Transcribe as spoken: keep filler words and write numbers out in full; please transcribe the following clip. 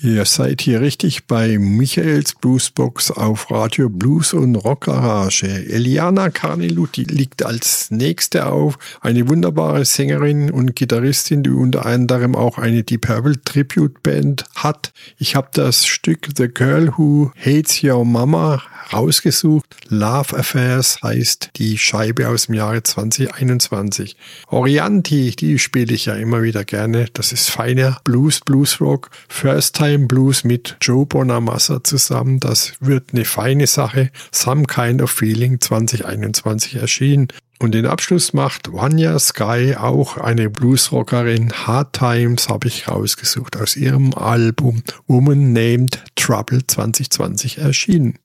Ihr seid hier richtig bei Michaels Bluesbox auf Radio Blues und Rock Garage. Eliana Carnelutti liegt als nächste auf. Eine wunderbare Sängerin und Gitarristin, die unter anderem auch eine Deep Purple Tribute Band hat. Ich habe das Stück The Girl Who Hates Your Mama rausgesucht. Love Affairs heißt die Scheibe aus dem Jahre zwanzig einundzwanzig. Orianti, die spiele ich ja immer wieder gerne. Das ist feiner Blues, Bluesrock. First Time Blues mit Joe Bonamassa zusammen. Das wird eine feine Sache. Some Kind of Feeling zwanzig einundzwanzig erschienen. Und den Abschluss macht Vanya Sky, auch eine Bluesrockerin. Hard Times habe ich rausgesucht aus ihrem Album Woman Named Trouble zwanzig zwanzig erschienen.